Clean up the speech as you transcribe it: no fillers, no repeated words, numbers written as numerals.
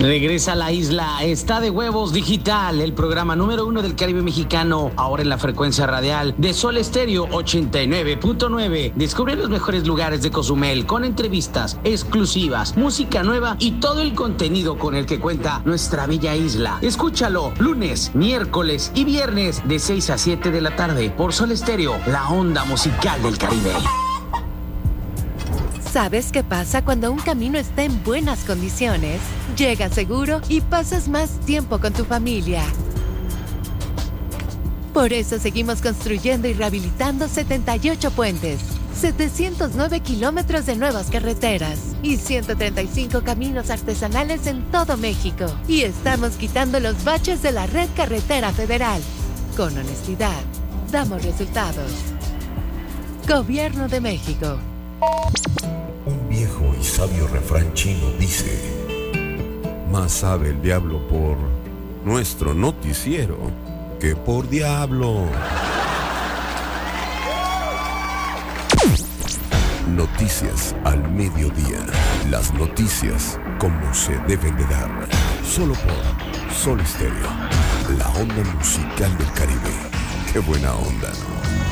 Regresa a la isla, está de huevos digital, el programa número 1 del Caribe mexicano, ahora en la frecuencia radial de Sol Estéreo 89.9. Descubre los mejores lugares de Cozumel con entrevistas exclusivas, música nueva y todo el contenido con el que cuenta nuestra bella isla. Escúchalo lunes, miércoles y viernes de 6 a 7 de la tarde por Sol Estéreo, la onda musical del Caribe. ¿Sabes qué pasa cuando un camino está en buenas condiciones? Llegas seguro y pasas más tiempo con tu familia. Por eso seguimos construyendo y rehabilitando 78 puentes, 709 kilómetros de nuevas carreteras y 135 caminos artesanales en todo México. Y estamos quitando los baches de la red carretera federal. Con honestidad, damos resultados. Gobierno de México. Un viejo y sabio refrán chino dice: más sabe el diablo por nuestro noticiero que por diablo. Noticias al mediodía. Las noticias como se deben de dar. Solo por Sol Estéreo, la onda musical del Caribe. Qué buena onda, ¿no?